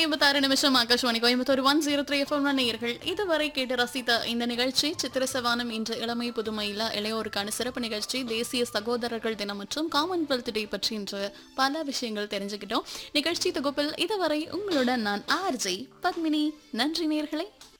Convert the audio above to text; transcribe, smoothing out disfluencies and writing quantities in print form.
8:56 Akashvani Coimbatore 103 FM நேயர்கள் இதுவரை கேட்டு ரசித்த இந்த நிகழ்ச்சி சித்திர சவானம் இன்று இளமை புதுமையில இளையோருக்கான சிறப்பு நிகழ்ச்சி தேசிய சகோதரர்கள் தினம் மற்றும் காமன்வெல்த் டே பற்றி இன்று பல விஷயங்கள் தெரிஞ்சுக்கிட்டோம். நிகழ்ச்சி தொகுப்பில் இதுவரை உங்களுடன் நான் ஆர்ஜே பத்மினி. நன்றி நேயர்களே.